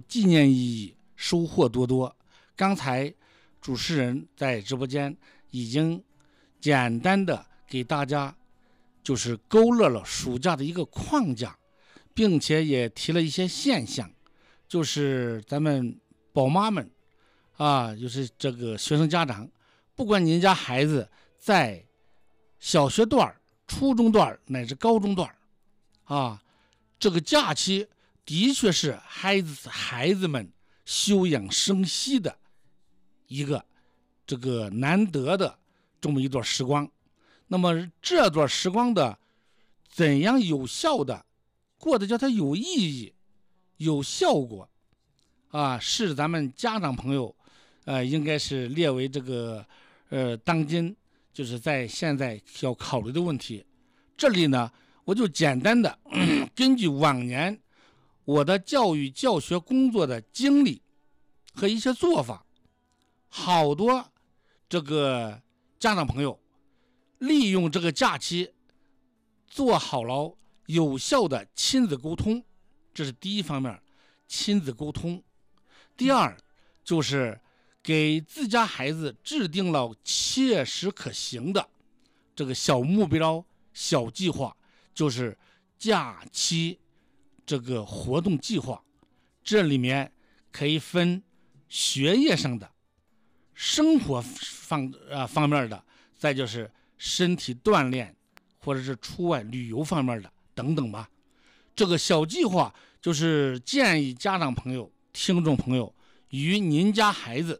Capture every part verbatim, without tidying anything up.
纪念意义，收获多多。刚才主持人在直播间已经简单的给大家就是勾勒了暑假的一个框架，并且也提了一些现象，就是咱们宝妈们啊，就是这个学生家长，不管您家孩子在小学段、初中段乃至高中段啊，这个假期的确是孩子孩子们休养生息的一个这个难得的这么一段时光。那么这段时光的怎样有效的过得叫它有意义、有效果啊，是咱们家长朋友呃应该是列为这个呃当今就是在现在要考虑的问题。这里呢，我就简单的根据往年我的教育教学工作的经历和一些做法，好多这个家长朋友利用这个假期做好了有效的亲子沟通，这是第一方面，亲子沟通。第二就是给自家孩子制定了切实可行的这个小目标、小计划，就是假期这个活动计划。这里面可以分学业上的、生活方呃方面的，再就是身体锻炼或者是出外旅游方面的等等吧。这个小计划就是建议家长朋友、听众朋友与您家孩子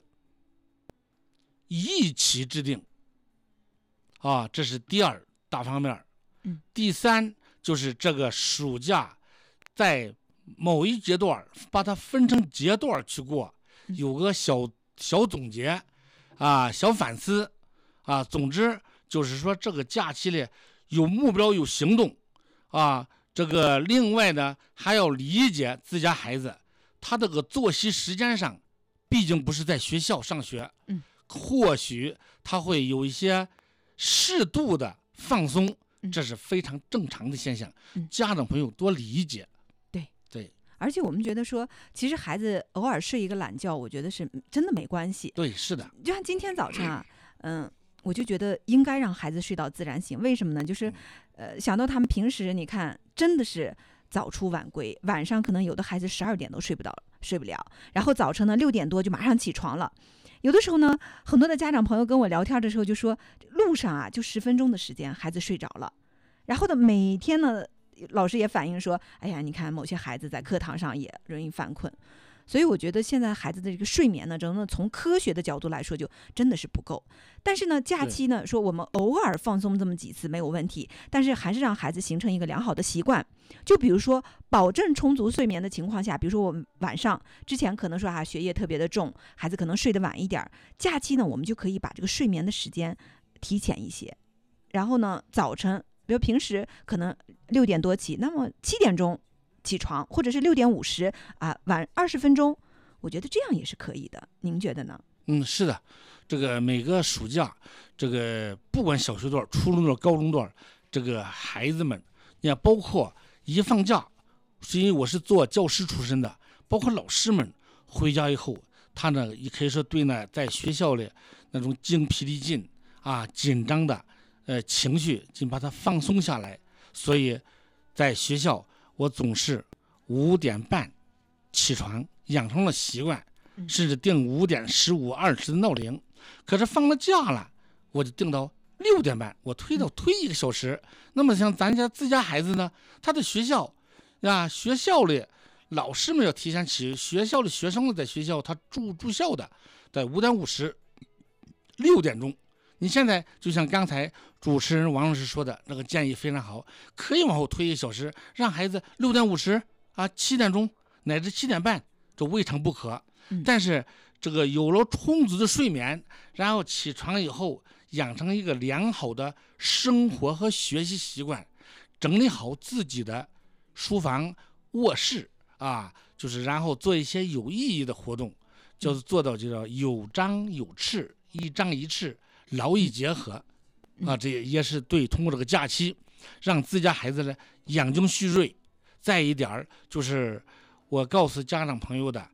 一起制定啊，这是第二大方面。 嗯， 第三就是这个暑假在某一阶段把它分成阶段去过，有个小小总结啊，小反思啊。总之就是说这个假期里有目标、有行动啊。这个另外呢，还要理解自家孩子他这个作息时间上，毕竟不是在学校上学， 嗯， 或许他会有一些适度的放松，这是非常正常的现象， 嗯， 家长朋友多理解。 对对， 而且我们觉得说，其实孩子偶尔睡一个懒觉，我觉得是真的没关系。 对，是的。 就像今天早上啊，嗯，我就觉得应该让孩子睡到自然醒。为什么呢？就是，呃，想到他们平时你看，真的是早出晚归，晚上可能有的孩子十二点都睡不到，睡不了，然后早晨呢六点多就马上起床了。有的时候呢，很多的家长朋友跟我聊天的时候就说，路上啊就十分钟的时间，孩子睡着了。然后呢，每天呢，老师也反映说，哎呀，你看某些孩子在课堂上也容易犯困。所以我觉得现在孩子的这个睡眠呢，真的从科学的角度来说，就真的是不够。但是呢，假期呢，说我们偶尔放松这么几次没有问题，但是还是让孩子形成一个良好的习惯。就比如说，保证充足睡眠的情况下，比如说我们晚上之前可能说啊学业特别的重，孩子可能睡得晚一点，假期呢，我们就可以把这个睡眠的时间提前一些，然后呢，早晨，比如平时可能六点多起，那么七点钟起床，或者是六点五十啊，晚二十分钟，我觉得这样也是可以的。您觉得呢？ 嗯，是的，这个每个暑假，这个不管小学段、初中段、高中段，这个孩子们，你看，包括一放假，是因为我是做教师出身的，包括老师们回家以后，他呢也可以说对呢，在学校里那种精疲力尽啊、紧张的呃情绪，尽把它放松下来。所以，在学校。我总是五点半起床，养成了习惯，甚至定五点十五、二十的闹铃。可是放了假了，我就定到六点半，我推到推一个小时。那么像咱家自家孩子呢，他的学校啊，学校里老师们要提前起，学校的学生呢，在学校他住住校的，在五点五十、六点钟。你现在就像刚才主持人王老师说的那个建议非常好，可以往后推一个小时，让孩子六点五十啊、七点钟乃至七点半，这未尝不可。 嗯、 但是这个有了充足的睡眠，然后起床以后养成一个良好的生活和学习习惯，整理好自己的书房、卧室啊，就是然后做一些有意义的活动，就是做到就叫有章有次，一章一次。劳逸结合啊，这也是对通过这个假期让自家孩子呢养精蓄锐。再一点就是我告诉家长朋友的，